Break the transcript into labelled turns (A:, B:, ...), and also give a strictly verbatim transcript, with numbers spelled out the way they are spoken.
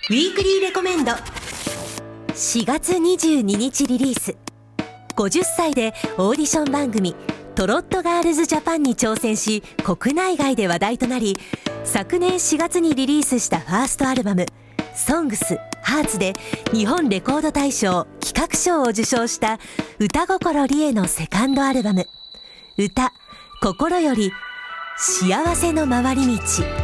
A: ウィークリーレコメンド。
B: しがつにじゅうににちリリース。ごじゅっさいでオーディション番組トロットガールズジャパンに挑戦し、国内外で話題となり、昨年しがつにリリースしたファーストアルバムソングスハーツで日本レコード大賞企画賞を受賞した歌心理恵のセカンドアルバム歌心より幸せの回り道。